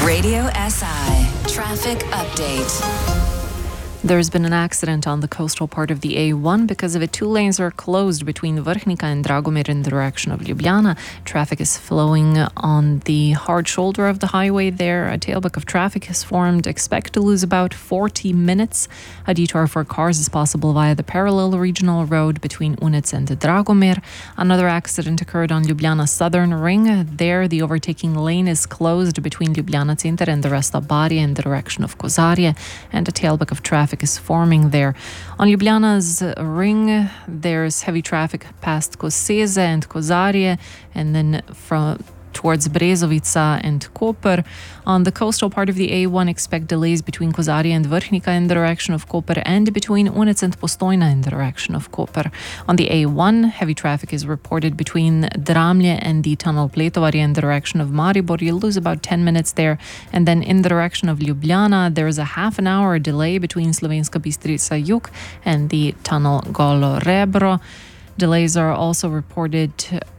Radio SI Traffic Update. There's been an accident on the coastal part of the A1. Because of it, 2 lanes are closed between Vrhnika and Dragomir in the direction of Ljubljana. Traffic is flowing on the hard shoulder of the highway there. A tailback of traffic has formed. Expect to lose about 40 minutes. A detour for cars is possible via the parallel regional road between Unec and Dragomir. Another accident occurred on Ljubljana Southern Ring. There, the overtaking lane is closed between Ljubljana Center and the Resta Barje in the direction of Kozarje, and a tailback of traffic is forming there. On Ljubljana's ring, there's heavy traffic past Koseze and Kozarje, and then from towards Brezovica and Koper. On the coastal part of the A1, expect delays between Kozarje and Vrhnika in the direction of Koper, and between Unec and Postojna in the direction of Koper. On the A1, heavy traffic is reported between Dramlje and the tunnel Pletovarje in the direction of Maribor. You'll lose about 10 minutes there. And then in the direction of Ljubljana, there is a half an hour delay between Slovenska Bistrica Jug and the tunnel Golo Rebro. Delays are also reported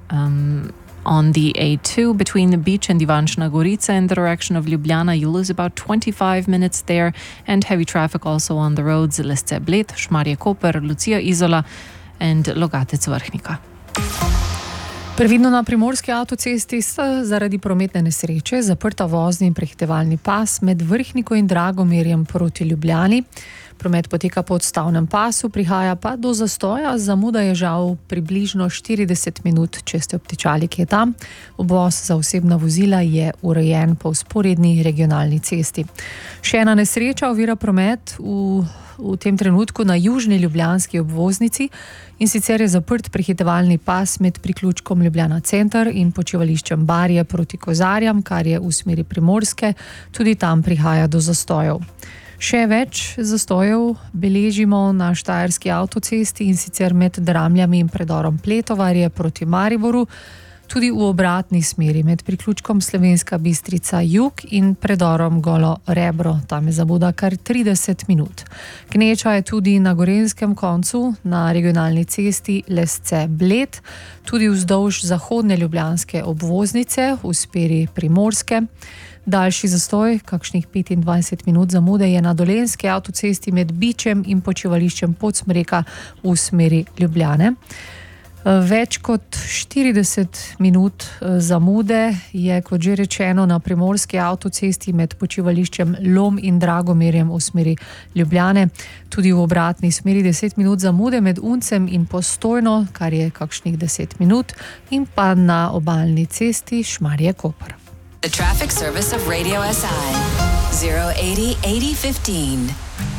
on the A2 between the beach and Ivančna Gorica in the direction of Ljubljana. You lose about 25 minutes there, and heavy traffic also on the roads Lesce Bled, Šmarje Koper, Lucija Izola and Logatec Vrhnika. Previdno na primorski avtocesti sta zaradi prometne nesreče zaprta vozni in prehitevalni pas med Vrhniko in Dragomirjem proti Ljubljani. Promet poteka po odstavnem pasu, prihaja pa do zastoja. Zamuda je žal približno 40 minut, če ste obtičali kje tam. Obvoz za osebna vozila je urejen po vzporedni regionalni cesti. Še ena nesreča ovira promet v tem trenutku na južni ljubljanski obvoznici, in sicer je zaprt prehitevalni pas med priključkom Ljubljana Center in počivališčem Barje proti Kozarjam, kar je v smeri Primorske. Tudi tam prihaja do zastojev. Še več zastojev beležimo na štajerski avtocesti, in sicer med Dramljami in predorom Pletovarje proti Mariboru, tudi v obratni smeri med priključkom Slovenska Bistrica Jug in predorom Golo Rebro. Tam je zamuda kar 30 minut. Gneča je tudi na Gorenjskem koncu na regionalni cesti Lesce Bled, tudi vzdolž zahodne ljubljanske obvoznice v smeri Primorske. Daljši zastoj, kakšnih 25 minut zamude, je na dolenjski avtocesti med Bičem in počivališčem Podsmreka v smeri Ljubljane. Več kot 40 minut zamude je, kot že rečeno, na primorski avtocesti med počivališčem Lom in Dragomirjem v smeri Ljubljane. Tudi v obratni smeri 10 minut zamude med Uncem in Postojno, kar je kakšnih 10 minut, in pa na obalni cesti Šmarje Koper. The traffic service of Radio SI 080 8015.